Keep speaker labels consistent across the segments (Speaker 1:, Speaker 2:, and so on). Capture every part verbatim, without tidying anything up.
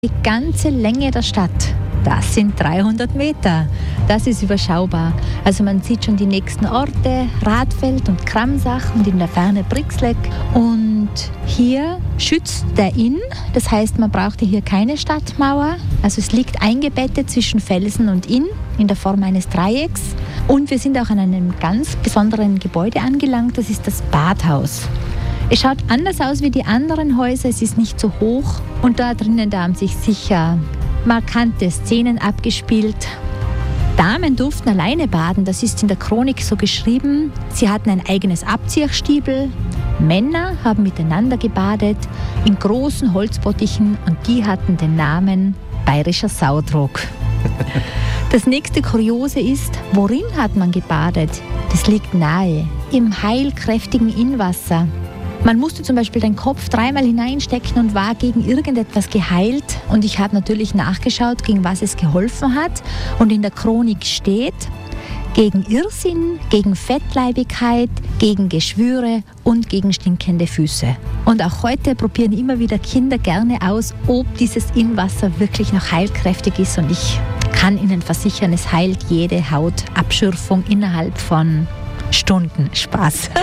Speaker 1: Die ganze Länge der Stadt, das sind dreihundert Meter. Das ist überschaubar. Also man sieht schon die nächsten Orte, Radfeld und Kramsach und in der Ferne Brixleck. Und hier schützt der Inn, das heißt, man brauchte hier keine Stadtmauer. Also es liegt eingebettet zwischen Felsen und Inn in der Form eines Dreiecks. Und wir sind auch an einem ganz besonderen Gebäude angelangt, das ist das Badhaus. Es schaut anders aus wie die anderen Häuser, es ist nicht so hoch und da drinnen, da haben sich sicher markante Szenen abgespielt. Damen durften alleine baden, das ist in der Chronik so geschrieben. Sie hatten ein eigenes Abziehstiebel. Männer haben miteinander gebadet in großen Holzbottichen und die hatten den Namen Bayerischer Saudruck. Das nächste Kuriose ist, worin hat man gebadet? Das liegt nahe, im heilkräftigen Innenwasser. Man musste zum Beispiel den Kopf dreimal hineinstecken und war gegen irgendetwas geheilt. Und ich habe natürlich nachgeschaut, gegen was es geholfen hat. Und in der Chronik steht, gegen Irrsinn, gegen Fettleibigkeit, gegen Geschwüre und gegen stinkende Füße. Und auch heute probieren immer wieder Kinder gerne aus, ob dieses Innenwasser wirklich noch heilkräftig ist. Und ich kann Ihnen versichern, es heilt jede Hautabschürfung innerhalb von Stunden. Spaß.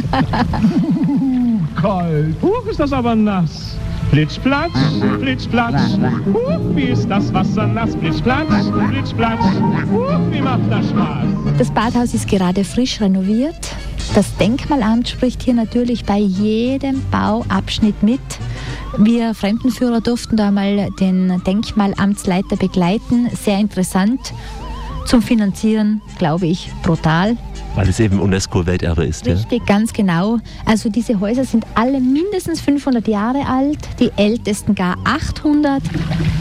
Speaker 2: Kalt. Huch, ist das aber nass. Plitschplatsch, Plitschplatsch. Huch, wie ist das Wasser nass. Plitschplatsch, Plitschplatsch. Huch, wie macht das Spaß.
Speaker 1: Das Badhaus ist gerade frisch renoviert. Das Denkmalamt spricht hier natürlich bei jedem Bauabschnitt mit. Wir Fremdenführer durften da mal den Denkmalamtsleiter begleiten. Sehr interessant. Zum Finanzieren, glaube ich, brutal.
Speaker 3: Weil es eben UNESCO-Welterbe ist.
Speaker 1: Richtig, ja? Ganz genau. Also diese Häuser sind alle mindestens fünfhundert Jahre alt, die ältesten gar achthundert.